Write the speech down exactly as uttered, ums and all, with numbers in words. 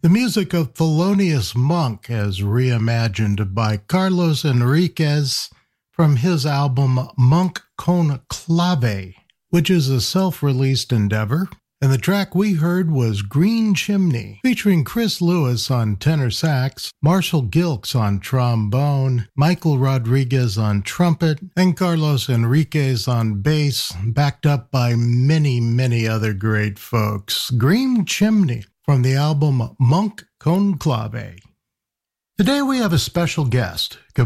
The music of Thelonious Monk as reimagined by Carlos Enriquez from his album Monk Conclave, which is a self-released endeavor. And the track we heard was Green Chimney, featuring Chris Lewis on tenor sax, Marshall Gilks on trombone, Michael Rodriguez on trumpet, and Carlos Enriquez on bass, backed up by many, many other great folks. Green Chimney from the album Monk Conclave. Today we have a special guest.